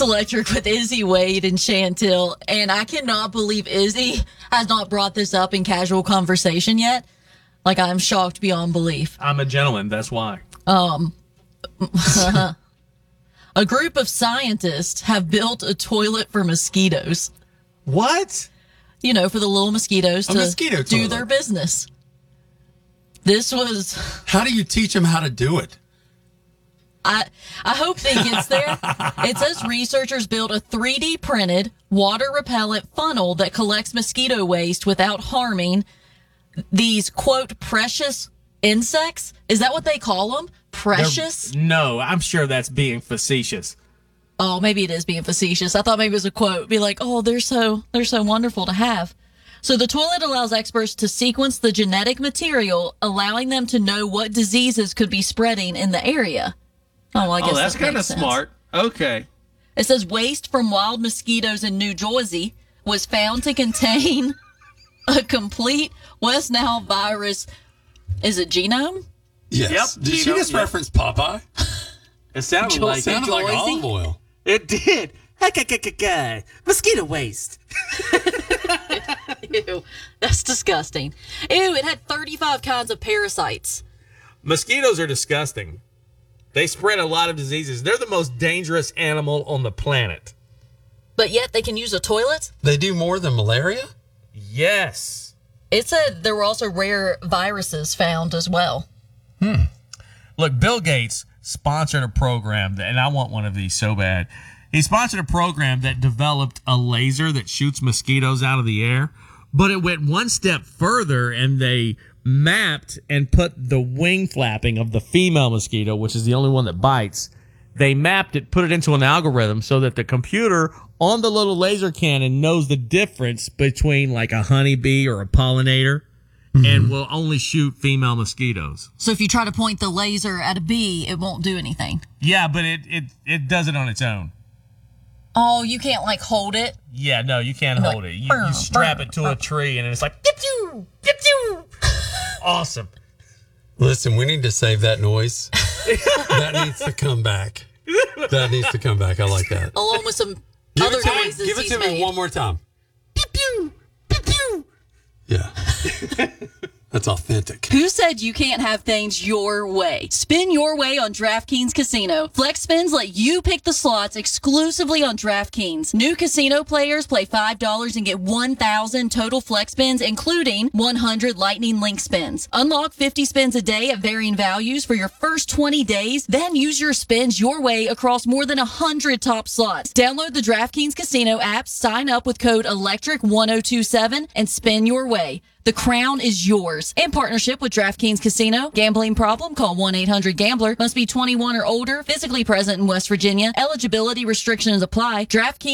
It's Electric with Izzy, Wade, and Chantel. And I cannot believe Izzy has not brought this up in casual conversation yet. Like, I'm shocked beyond belief. I'm a gentleman, that's why. A group of scientists have built a toilet for mosquitoes. What? You know, for the little mosquitoes A to mosquito do toilet. their business. This was... How do you teach them how to do it? I hope they gets there. It says researchers built a 3D printed water repellent funnel that collects mosquito waste without harming these, quote, precious insects. Is that what they call them? Precious? No, I'm sure that's being facetious. Oh, maybe it is being facetious. I thought maybe it was a quote. Be like, oh, they're so wonderful to have. So the toilet allows experts to sequence the genetic material, allowing them to know what diseases could be spreading in the area. Oh, well, I guess that's kind of makes sense. smart. Okay. It says waste from wild mosquitoes in New Jersey was found to contain a complete West Nile virus. Is it genome? Yes. Yep, Did she Gino, just yep. reference Popeye? It sounded like Sounded like olive oil. it did. Mosquito waste. Ew, that's disgusting. Ew, it had 35 kinds of parasites. Mosquitoes are disgusting. They spread a lot of diseases. They're the most dangerous animal on the planet. But yet they can use a toilet? They do more than malaria? Yes. It said there were also rare viruses found as well. Look, Bill Gates sponsored a program, and I want one of these so bad. He sponsored a program that developed a laser that shoots mosquitoes out of the air, but it went one step further, and they mapped and put the wing flapping of the female mosquito, which is the only one that bites. They mapped it, put it into an algorithm so that the computer on the little laser cannon knows the difference between like a honeybee or a pollinator, and will only shoot female mosquitoes. So if you try to point the laser at a bee, it won't do anything. Yeah, but it does it on its own. Oh, you can't like hold it? Yeah, no, you can't hold it. You strap it to a tree, and it's like, pew, pew, pew. Awesome. Listen, we need to save that noise. That needs to come back. That needs to come back. I like that. Along with some Give other it to me. noises Give it he's to me made. one more time. Pew, pew, pew, pew. Yeah. That's authentic. Who said you can't have things your way? Spin your way on DraftKings Casino. Flex spins let you pick the slots exclusively on DraftKings. New casino players play $5 and get 1,000 total flex spins, including 100 Lightning Link spins. Unlock 50 spins a day at varying values for your first 20 days, then use your spins your way across more than 100 top slots. Download the DraftKings Casino app, sign up with code ELECTRIC1027, and spin your way. The crown is yours. In partnership with DraftKings Casino. Gambling problem? Call 1-800-GAMBLER. Must be 21 or older. Physically present in West Virginia. Eligibility restrictions apply. DraftKings